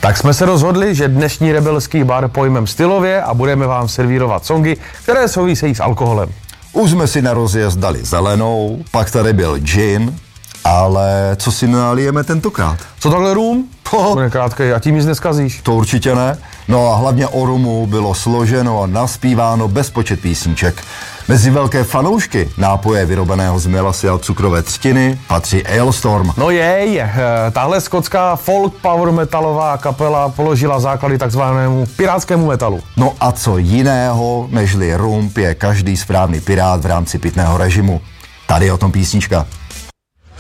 Tak jsme se rozhodli, že dnešní rebelský bar pojmeme stylově a budeme vám servírovat songy, které souvisejí s alkoholem. Už jsme si na rozjezd dali zelenou, pak tady byl gin, ale co si nalijeme tentokrát? Co takhle rum? Bude krátký a tím nic neskazíš. To určitě ne. No a hlavně o rumu bylo složeno a naspíváno bezpočet písniček. Mezi velké fanoušky nápoje vyrobeného z melasy a cukrové třtiny patří Alestorm. No tahle skotská folk power metalová kapela položila základy takzvanému pirátskému metalu. No a co jiného, nežli rum pije každý správný pirát v rámci pitného režimu. Tady je o tom písnička.